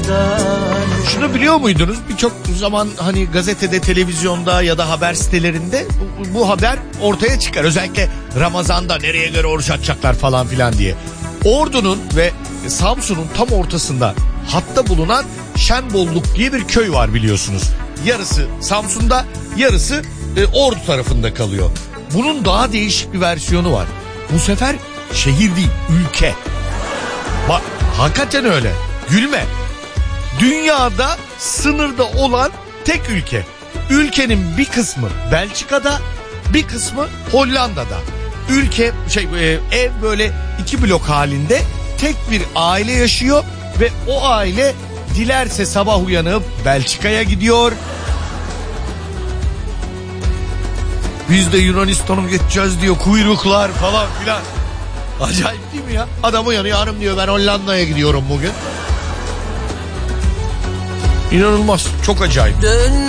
Şunu biliyor muydunuz? Birçok zaman hani gazetede, televizyonda ya da haber sitelerinde bu haber ortaya çıkar. Özellikle Ramazan'da nereye göre oruç açacaklar falan filan diye. Ordu'nun ve Samsun'un tam ortasında hatta bulunan Şenbolluk diye bir köy var biliyorsunuz. Yarısı Samsun'da, yarısı Ordu tarafında kalıyor. Bunun daha değişik bir versiyonu var. Bu sefer şehir değil, ülke. Bak hakikaten öyle. Gülme. Dünyada sınırda olan tek ülke. Ülkenin bir kısmı Belçika'da, bir kısmı Hollanda'da. Ülke ev böyle 2 blok halinde, tek bir aile yaşıyor ve o aile dilerse sabah uyanıp Belçika'ya gidiyor. Biz de Yunanistan'a geçeceğiz diyor, kuyruklar falan filan. Acayip değil mi ya? Adam uyanıyor, hanım diyor ben Hollanda'ya gidiyorum bugün. İnanılmaz, çok acayip.